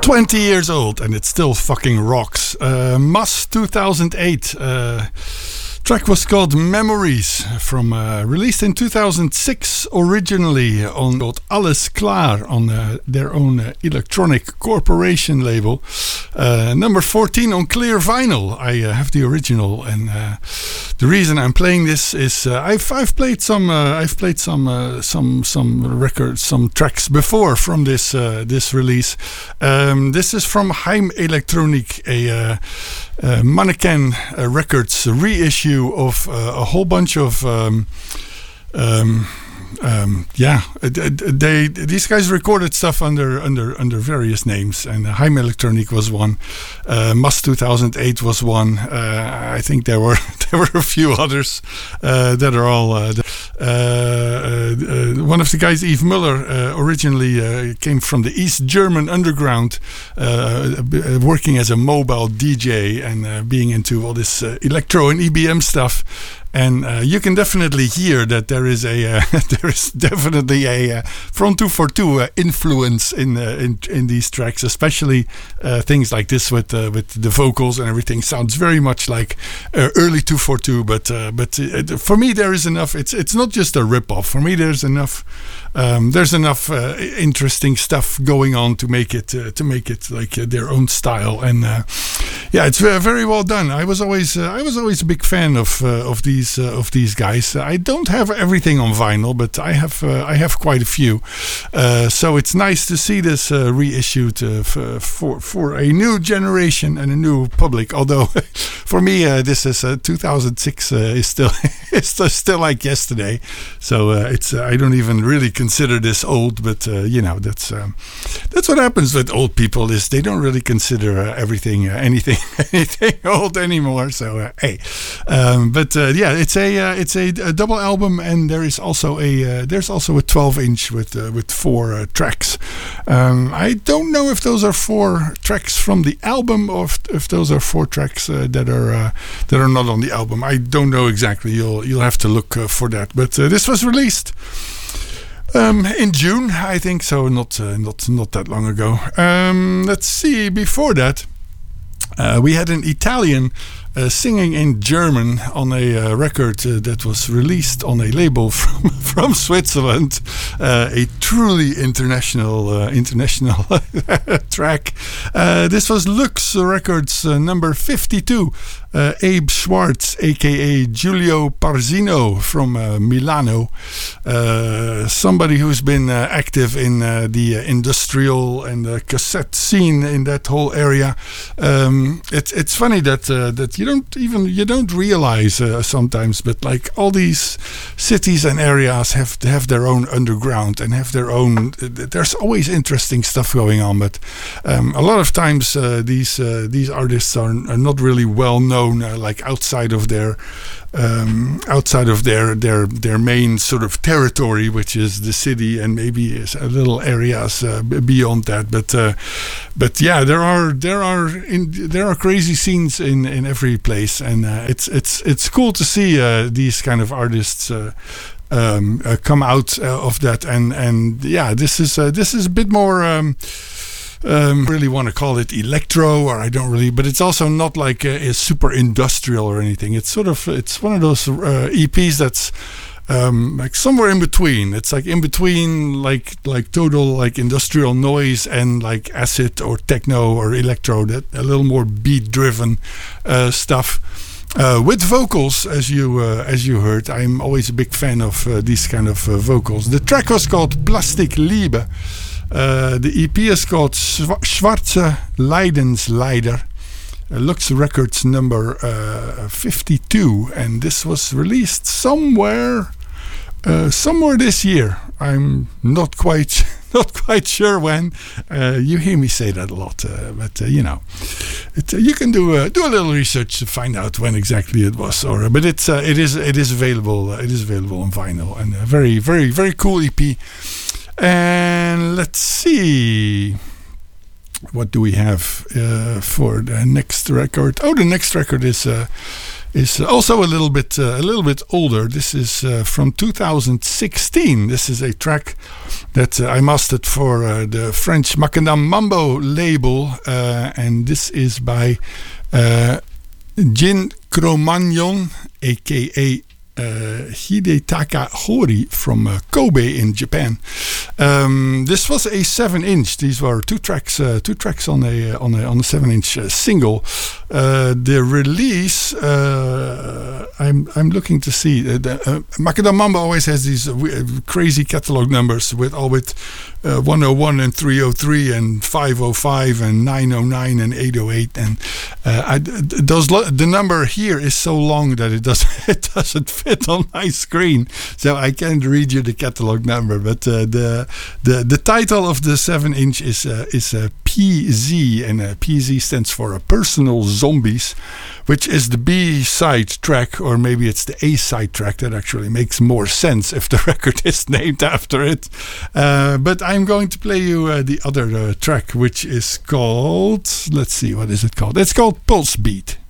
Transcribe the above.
20 years old and it still fucking rocks. Mas 2008. Track was called Memories, from released in 2006 originally on Alles Klaar on their own Electronic Corporation label. Number 14 on clear vinyl. I have the original, and the reason I'm playing this is I've played some records, some tracks before from this release. This is from Heim Elektronik, a Mannequin Records reissue of a whole bunch of these guys recorded stuff under various names, and Heim Elektronik was one. Mas 2008 was one. I think there were a few others that are all. One of the guys, Yves Muller, originally came from the East German underground, working as a mobile DJ and being into all this electro and EBM stuff. And you can definitely hear that there is definitely a Front 242 influence in these tracks, especially things like this with the vocals and everything. Sounds very much like early 242, but for me there is enough. It's not just a rip-off. For me there's enough. There's enough interesting stuff going on to make it like their own style, and it's very well done. I was always a big fan of these guys. I don't have everything on vinyl, but I have quite a few. So it's nice to see this reissued for a new generation and a new public. Although for me this is 2006 is still still like yesterday. So it's I don't even really consider this old, but that's what happens with old people, is they don't really consider anything old anymore. So it's a double album, and there is also a 12-inch with 4 tracks. I don't know if those are 4 tracks from the album or if those are 4 tracks that are not on the album. I don't know exactly. You'll have to look for that. But this was released in June, I think, so not that long ago. Let's see. Before that, we had an Italian singing in German on a record that was released on a label from Switzerland. A truly international track. This was Lux Records number 52. Abe Schwartz, aka Giulio Parzino from Milano. Somebody who's been active in the industrial and the cassette scene in that whole area. It's funny that you don't realize sometimes, but like all these cities and areas have their own underground and have their own. There's always interesting stuff going on, but a lot of times these artists are not really well known. Like outside of their main sort of territory, which is the city, and maybe a little areas beyond that. But yeah, there are crazy scenes in every place, and it's cool to see these kind of artists come out of that. And yeah, this is a bit more. Really want to call it electro, or I don't really, but it's also not like a super industrial or anything. It's one of those EPs that's like somewhere in between. It's like in between like total like industrial noise and like acid or techno or electro, that a little more beat driven stuff. With vocals, as you heard. I'm always a big fan of these kind of vocals. The track was called Plastic Liebe. The EP is called Schwarze Leidensleider. Lux Records number 52, and this was released somewhere this year. I'm not quite sure when. You hear me say that a lot, but you can do a little research to find out when exactly it was. But it is available. It is available on vinyl, and a very, very, very cool EP. And let's see, what do we have for the next record? Oh, the next record is is also a little bit older. This is from 2016. This is a track that I mastered for the French Macadam Mambo label, and this is by Jin Cro-Magnon, aka Hidetaka Hori from Kobe in Japan. This was a 7-inch. These were two tracks on a 7-inch single. The release, I'm looking to see. Macadam Mambo always has these crazy catalog numbers with 101 and 303 and 505 and 909 and 808, and the number here is so long that it doesn't fit on my screen, so I can't read you the catalog number. But the title of the 7-inch is PZ, and PZ stands for Personal Zombies, which is the B-side track, or maybe it's the A-side track. That actually makes more sense if the record is named after it. But I'm going to play you the other track, which is called, let's see, what is it called? It's called Pulse Beat.